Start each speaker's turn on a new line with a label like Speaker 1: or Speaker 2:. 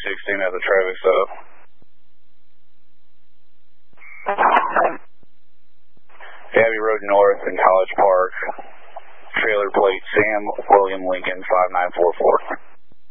Speaker 1: 316 at the traffic stop. Abbey Road North in College Park. Trailer plate Sam William Lincoln 5944.